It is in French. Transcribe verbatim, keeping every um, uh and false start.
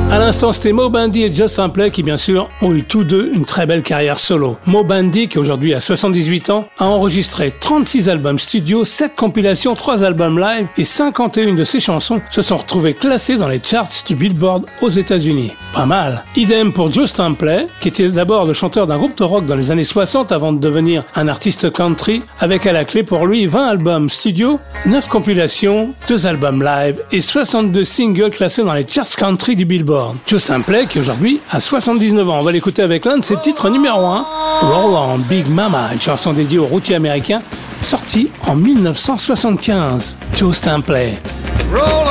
À l'instant, c'était Moe Bandy et Joe Sampley qui, bien sûr, ont eu tous deux une très belle carrière solo. Moe Bandy, qui aujourd'hui a soixante-dix-huit ans, a enregistré trente-six albums studio, sept compilations, trois albums live et cinquante et une de ses chansons se sont retrouvées classées dans les charts du Billboard aux États-Unis. Pas mal. Idem pour Joe Sampley, qui était d'abord le chanteur d'un groupe de rock dans les années soixante avant de devenir un artiste country, avec à la clé pour lui vingt albums studio, neuf compilations, deux albums live et soixante-deux singles classés dans les charts country du Billboard. Joe Sampley qui aujourd'hui a soixante-dix-neuf ans. On va l'écouter avec l'un de ses titres numéro un, Roll On Big Mama, une chanson dédiée aux routiers américains, sortie en mille neuf cent soixante-quinze. Joe Sampley.